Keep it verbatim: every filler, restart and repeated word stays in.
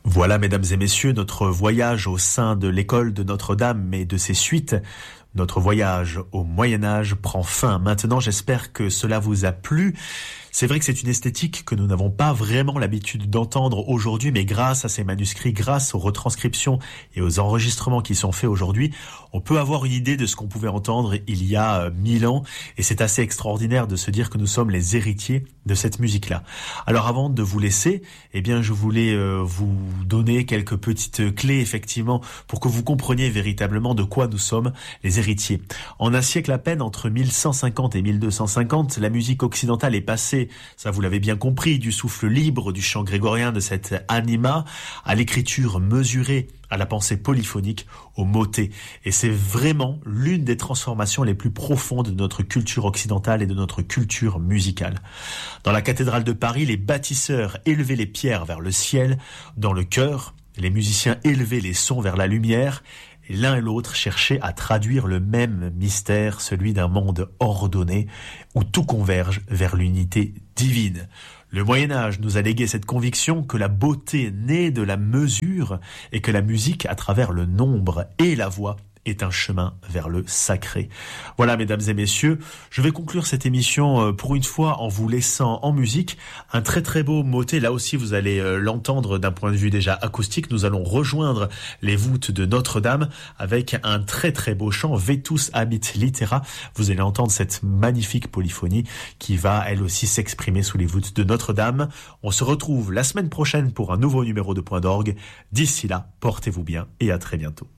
Voilà, mesdames et messieurs, notre voyage au sein de l'école de Notre-Dame et de ses suites. Notre voyage au Moyen-Âge prend fin. Maintenant, j'espère que cela vous a plu. C'est vrai que c'est une esthétique que nous n'avons pas vraiment l'habitude d'entendre aujourd'hui, mais grâce à ces manuscrits, grâce aux retranscriptions et aux enregistrements qui sont faits aujourd'hui, on peut avoir une idée de ce qu'on pouvait entendre il y a mille ans, et c'est assez extraordinaire de se dire que nous sommes les héritiers de cette musique-là. Alors avant de vous laisser, eh bien, je voulais euh, vous donner quelques petites clés, effectivement, pour que vous compreniez véritablement de quoi nous sommes les héritiers. En un siècle à peine, entre mille cent cinquante et mille deux cent cinquante, la musique occidentale est passée, ça vous l'avez bien compris, du souffle libre du chant grégorien, de cette anima, à l'écriture mesurée, à la pensée polyphonique, au motet. Et c'est vraiment l'une des transformations les plus profondes de notre culture occidentale et de notre culture musicale. Dans la cathédrale de Paris, les bâtisseurs élevaient les pierres vers le ciel. Dans le chœur, les musiciens élevaient les sons vers la lumière. Et l'un et l'autre cherchaient à traduire le même mystère, celui d'un monde ordonné, où tout converge vers l'unité divine. Le Moyen-Âge nous a légué cette conviction que la beauté naît de la mesure et que la musique, à travers le nombre et la voix, est un chemin vers le sacré. Voilà, mesdames et messieurs, je vais conclure cette émission pour une fois en vous laissant en musique un très très beau motet. Là aussi, vous allez l'entendre d'un point de vue déjà acoustique. Nous allons rejoindre les voûtes de Notre-Dame avec un très très beau chant, Vetus habit litera. Vous allez entendre cette magnifique polyphonie qui va elle aussi s'exprimer sous les voûtes de Notre-Dame. On se retrouve la semaine prochaine pour un nouveau numéro de Point d'orgue. D'ici là, portez-vous bien et à très bientôt.